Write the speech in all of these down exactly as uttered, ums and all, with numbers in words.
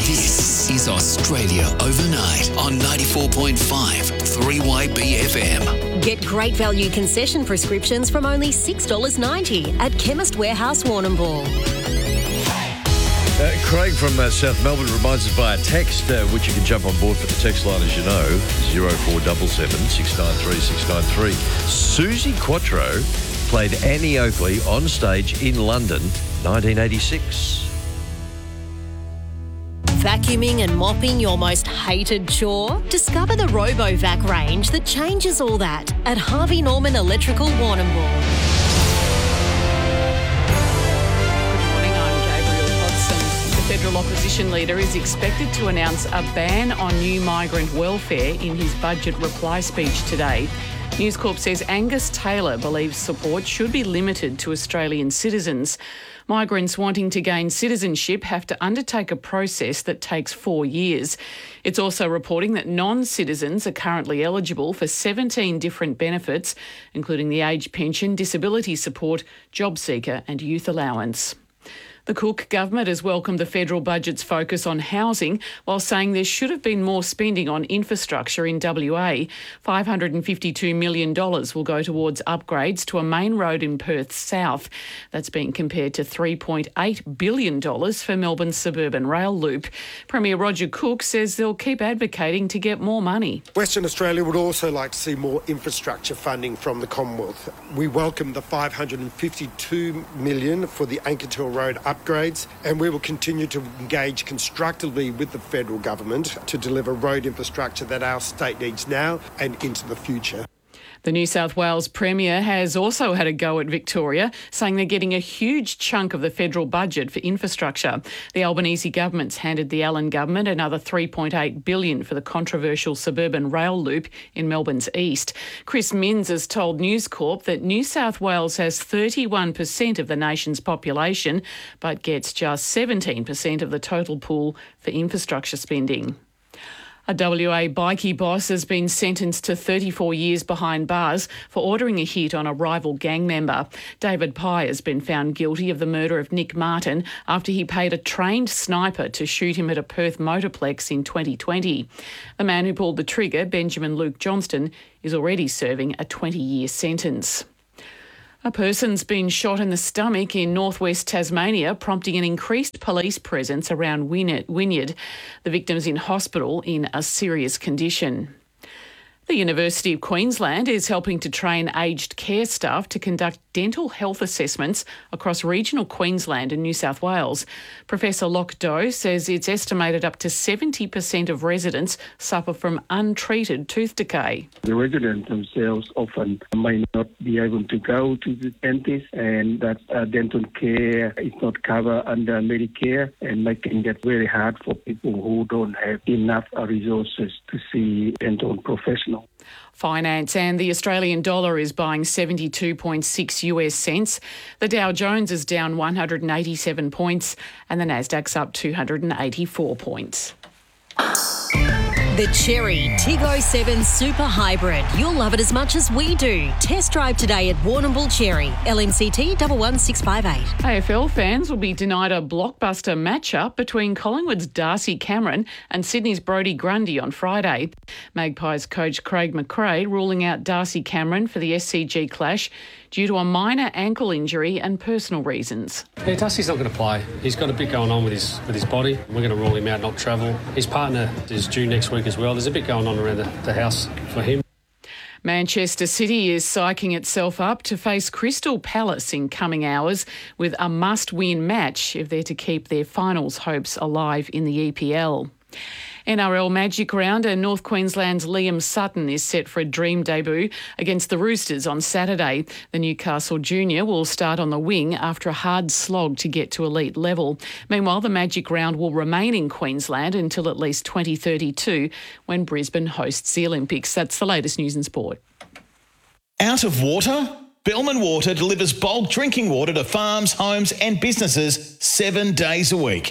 This is Australia Overnight on ninety-four point five three Y B F M. Get great value concession prescriptions from only six dollars ninety at Chemist Warehouse Warrnambool. Uh, Craig from uh, South Melbourne reminds us via text, uh, which you can jump on board for the text line, as you know, zero four seven seven, six nine three, six nine three. Suzi Quatro played Annie Oakley on stage in London, nineteen eighty-six. Vacuuming and mopping your most hated chore? Discover the RoboVac range that changes all that at Harvey Norman Electrical Warrnambool. Good morning, I'm Gabriel Hodson. The federal opposition leader is expected to announce a ban on new migrant welfare in his budget reply speech today. News Corp says Angus Taylor believes support should be limited to Australian citizens. Migrants wanting to gain citizenship have to undertake a process that takes four years. It's also reporting that non-citizens are currently eligible for seventeen different benefits, including the age pension, disability support, job seeker and youth allowance. The Cook government has welcomed the federal budget's focus on housing while saying there should have been more spending on infrastructure in W A. five hundred fifty-two million dollars will go towards upgrades to a main road in Perth South. That's being compared to three point eight billion dollars for Melbourne's suburban rail loop. Premier Roger Cook says they'll keep advocating to get more money. Western Australia would also like to see more infrastructure funding from the Commonwealth. We welcome the five hundred fifty-two million dollars for the Anketil Road upgrades, and we will continue to engage constructively with the federal government to deliver road infrastructure that our state needs now and into the future. The New South Wales Premier has also had a go at Victoria, saying they're getting a huge chunk of the federal budget for infrastructure. The Albanese government's handed the Allen government another three point eight billion dollars for the controversial suburban rail loop in Melbourne's east. Chris Minns has told News Corp that New South Wales has thirty-one percent of the nation's population, but gets just seventeen percent of the total pool for infrastructure spending. A W A bikie boss has been sentenced to thirty-four years behind bars for ordering a hit on a rival gang member. David Pye has been found guilty of the murder of Nick Martin after he paid a trained sniper to shoot him at a Perth motorplex in twenty twenty. The man who pulled the trigger, Benjamin Luke Johnston, is already serving a twenty-year sentence. A person's been shot in the stomach in northwest Tasmania, prompting an increased police presence around Wynyard. The victim's in hospital in a serious condition. The University of Queensland is helping to train aged care staff to conduct dental health assessments across regional Queensland and New South Wales. Professor Locke Doe says it's estimated up to seventy percent of residents suffer from untreated tooth decay. The residents themselves often may not be able to go to the dentist, and that uh, dental care is not covered under Medicare, and making it very hard for people who don't have enough uh, resources to see dental professionals. Finance and the Australian dollar is buying seventy-two point six U S cents. The Dow Jones is down one hundred eighty-seven points and the Nasdaq's up two hundred eighty-four points. The Chery Tig oh seven Super Hybrid. You'll love it as much as we do. Test drive today at Warrnambool Chery. L M C T one one six five eight. A F L fans will be denied a blockbuster matchup between Collingwood's Darcy Cameron and Sydney's Brodie Grundy on Friday. Magpies coach Craig McRae ruling out Darcy Cameron for the S C G clash due to a minor ankle injury and personal reasons. Yeah, Darcy's not going to play. He's got a bit going on with his with his body. We're going to rule him out, not travel. His partner is due next week as well. There's a bit going on around the, the house for him. Manchester City is psyching itself up to face Crystal Palace in coming hours with a must-win match if they're to keep their finals hopes alive in the E P L. N R L Magic Round and North Queensland's Liam Sutton is set for a dream debut against the Roosters on Saturday. The Newcastle junior will start on the wing after a hard slog to get to elite level. Meanwhile, the Magic Round will remain in Queensland until at least twenty thirty-two when Brisbane hosts the Olympics. That's the latest news and sport. Out of water? Bellman Water delivers bulk drinking water to farms, homes and businesses seven days a week.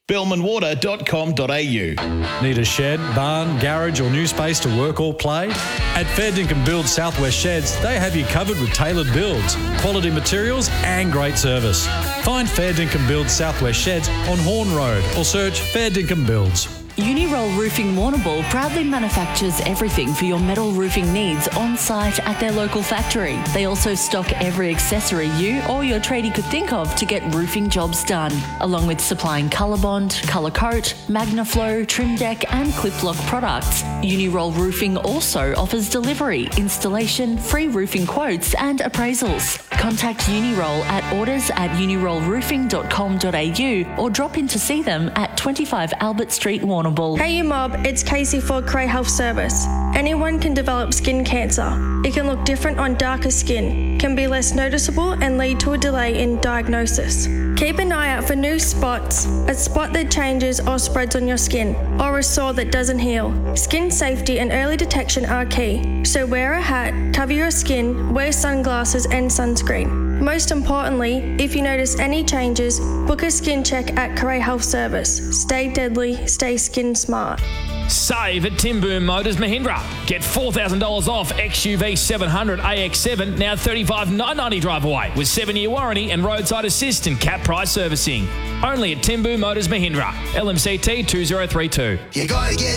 billman water dot com dot a u. Need a shed, barn, garage or new space to work or play? At Fair Dinkum Builds Southwest Sheds, they have you covered with tailored builds, quality materials and great service. Find Fair Dinkum Builds Southwest Sheds on Horn Road or search Fair Dinkum Builds. Uniroll Roofing Warrnambool proudly manufactures everything for your metal roofing needs on site at their local factory. They also stock every accessory you or your tradie could think of to get roofing jobs done, along with supplying Colorbond, Colour Coat, Magnaflow, Trim Deck and Clip Lock products. Uniroll Roofing also offers delivery, installation, free roofing quotes and appraisals. Contact Uniroll at orders at uniroll roofing dot com dot a u or drop in to see them at twenty-five Albert Street, Warrnambool. Hey you mob, it's Casey for Cray Health Service. Anyone can develop skin cancer. It can look different on darker skin, can be less noticeable and lead to a delay in diagnosis. Keep an eye out for new spots, a spot that changes or spreads on your skin, or a sore that doesn't heal. Skin safety and early detection are key, so wear a hat, cover your skin, wear sunglasses and sunscreen. Most importantly, if you notice any changes, book a skin check at Cray Health Service. Stay deadly, stay skin smart. Save at Tim Boom Motors Mahindra. Get four thousand dollars off X U V seven hundred A X seven, now thirty-five thousand nine hundred ninety drive away, with seven-year warranty and roadside assist and cap price servicing. Only at Tim Boom Motors Mahindra. L M C T two zero three two. You gotta get